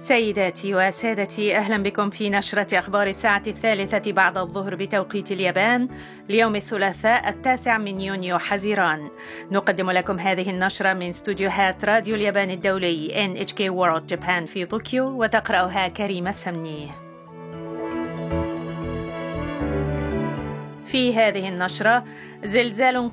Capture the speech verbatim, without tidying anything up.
سيداتي وسادتي، أهلا بكم في نشرة أخبار الساعة الثالثة بعد الظهر بتوقيت اليابان ليوم الثلاثاء التاسع من يونيو حزيران. نقدم لكم هذه النشرة من استوديوهات راديو اليابان الدولي إن إتش كي World Japan في طوكيو، وتقرأها كريمة سمني. في هذه النشرة: زلزال